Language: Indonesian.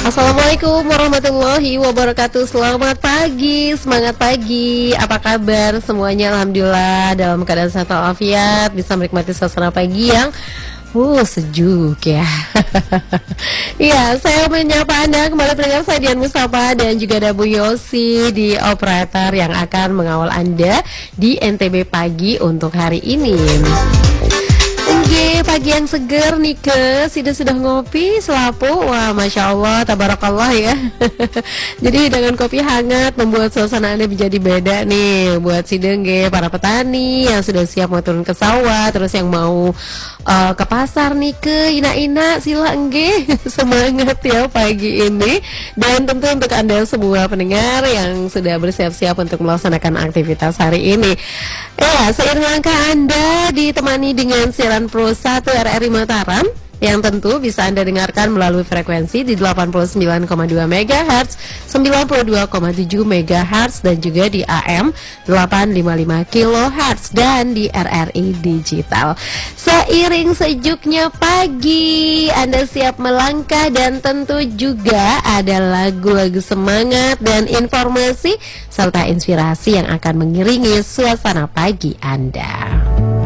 Assalamualaikum warahmatullahi wabarakatuh. Selamat pagi, semangat pagi. Apa kabar semuanya? Alhamdulillah dalam keadaan sehat walafiat, bisa menikmati suasana pagi yang sejuk ya. Iya, saya menyapa Anda kembali pendengar, saya Dian Mustafa dan juga ada Bu Yosi di operator yang akan mengawal Anda di NTB pagi untuk hari ini. Oke, pagi yang seger nih ke sudah ngopi selapu. Wah, Masya Allah, tabarakallah ya. Jadi dengan kopi hangat membuat suasana Anda menjadi beda nih. Buat sidengge para petani yang sudah siap mau turun ke sawah, terus yang mau ke pasar nih ke ina-ina, sila engge. Semangat ya pagi ini. Dan tentu untuk Anda semua pendengar yang sudah bersiap-siap untuk melaksanakan aktivitas hari ini. Ya, seiring langkah Anda ditemani dengan siaran Pro 1 RRI Mataram yang tentu bisa Anda dengarkan melalui frekuensi di 89,2 MHz, 92,7 MHz dan juga di AM 855 kHz dan di RRI Digital. Seiring sejuknya pagi, Anda siap melangkah dan tentu juga ada lagu-lagu semangat dan informasi serta inspirasi yang akan mengiringi suasana pagi Anda.